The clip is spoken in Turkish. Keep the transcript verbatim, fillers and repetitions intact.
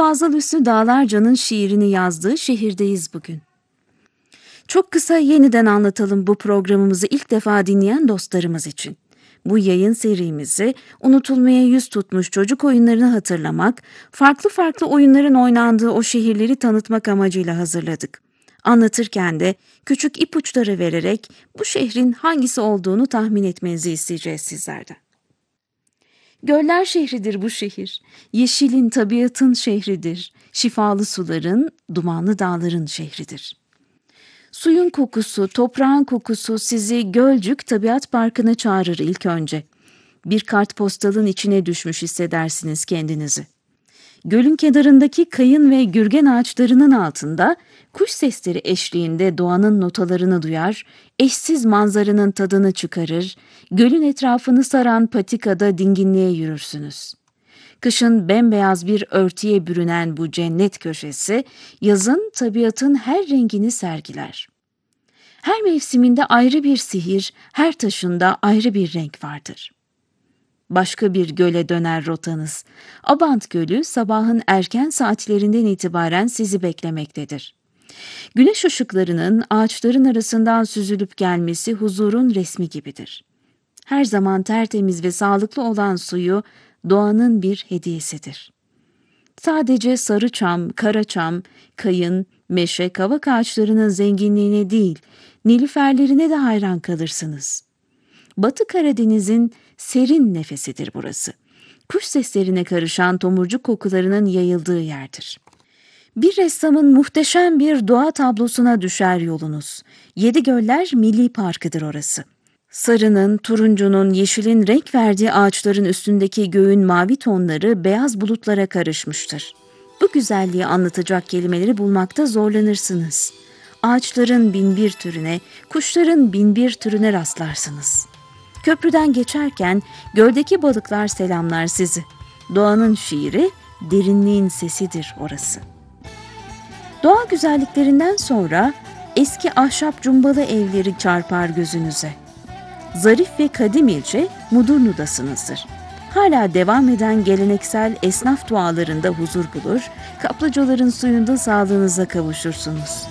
Fazıl Hüsnü Dağlarca'nın şiirini yazdığı şehirdeyiz bugün. Çok kısa yeniden anlatalım bu programımızı ilk defa dinleyen dostlarımız için. Bu yayın serimizi unutulmaya yüz tutmuş çocuk oyunlarını hatırlamak, farklı farklı oyunların oynandığı o şehirleri tanıtmak amacıyla hazırladık. Anlatırken de küçük ipuçları vererek bu şehrin hangisi olduğunu tahmin etmenizi isteyeceğiz sizlerden. Göller şehridir bu şehir. Yeşilin, tabiatın şehridir. Şifalı suların, dumanlı dağların şehridir. Suyun kokusu, toprağın kokusu sizi Gölcük Tabiat Parkı'na çağırır ilk önce. Bir kartpostalın içine düşmüş hissedersiniz kendinizi. Gölün kenarındaki kayın ve gürgen ağaçlarının altında kuş sesleri eşliğinde doğanın notalarını duyar, eşsiz manzaranın tadını çıkarır, gölün etrafını saran patikada dinginliğe yürürsünüz. Kışın bembeyaz bir örtüye bürünen bu cennet köşesi, yazın tabiatın her rengini sergiler. Her mevsiminde ayrı bir sihir, her taşında ayrı bir renk vardır. Başka bir göle döner rotanız. Abant Gölü sabahın erken saatlerinden itibaren sizi beklemektedir. Güneş ışıklarının ağaçların arasından süzülüp gelmesi huzurun resmi gibidir. Her zaman tertemiz ve sağlıklı olan suyu doğanın bir hediyesidir. Sadece sarıçam, karaçam, kayın, meşe, kavak ağaçlarının zenginliğine değil, nilüferlerine de hayran kalırsınız. Batı Karadeniz'in serin nefesidir burası. Kuş seslerine karışan tomurcuk kokularının yayıldığı yerdir. Bir ressamın muhteşem bir doğa tablosuna düşer yolunuz. Yedigöller Milli Parkı'dır orası. Sarının, turuncunun, yeşilin renk verdiği ağaçların üstündeki göğün mavi tonları beyaz bulutlara karışmıştır. Bu güzelliği anlatacak kelimeleri bulmakta zorlanırsınız. Ağaçların binbir türüne, kuşların binbir türüne rastlarsınız. Köprüden geçerken göldeki balıklar selamlar sizi. Doğanın şiiri, derinliğin sesidir orası. Doğa güzelliklerinden sonra eski ahşap cumbalı evleri çarpar gözünüze. Zarif ve kadim ilçe Mudurnu'dasınızdır. Hala devam eden geleneksel esnaf dualarında huzur bulur, kaplıcaların suyunda sağlığınıza kavuşursunuz.